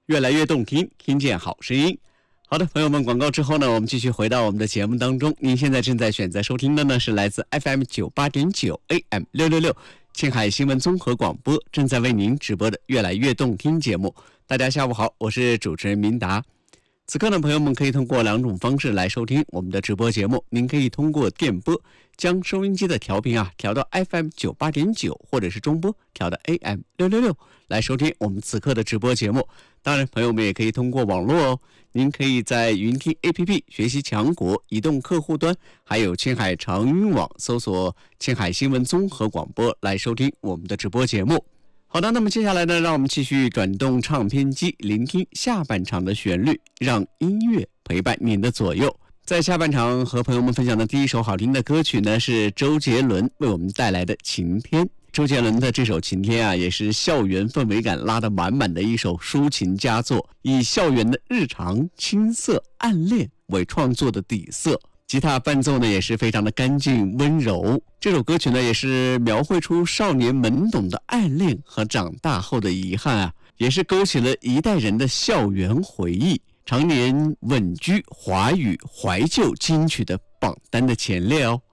越来越动听，听见好声音。好的，朋友们，广告之后呢，我们继续回到我们的节目当中。您现在正在选择收听的呢是来自 FM98.9 AM666 青海新闻综合广播正在为您直播的越来越动听节目。大家下午好，我是主持人明达。此刻呢，朋友们可以通过两种方式来收听我们的直播节目。您可以通过电波将收音机的调频调到 FM98.9， 或者是中波调到 AM666 来收听我们此刻的直播节目。当然，朋友们也可以通过网络哦，您可以在云听 APP 学习强国移动客户端，还有青海长云网搜索青海新闻综合广播来收听我们的直播节目。好的，那么接下来呢，让我们继续转动唱片机，聆听下半场的旋律，让音乐陪伴您的左右。在下半场和朋友们分享的第一首好听的歌曲呢，是周杰伦为我们带来的《晴天》。周杰伦的这首《晴天》也是校园氛围感拉得满满的一首抒情佳作，以校园的日常、青涩、暗恋为创作的底色。吉他伴奏呢也是非常的干净温柔，这首歌曲呢也是描绘出少年懵懂的爱恋和长大后的遗憾也是勾起了一代人的校园回忆，常年稳居华语怀旧金曲的榜单的前列哦。